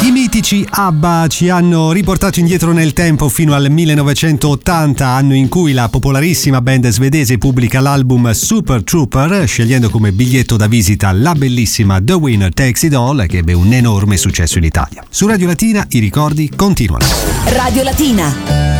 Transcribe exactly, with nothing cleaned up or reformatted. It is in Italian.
I mitici ABBA ci hanno riportato indietro nel tempo fino al millenovecentottanta, anno in cui la popolarissima band svedese pubblica l'album Super Trooper, scegliendo come biglietto da visita la bellissima The Winner Takes It All, che ebbe un enorme successo in Italia. Su Radio Latina i ricordi continuano. Radio Latina.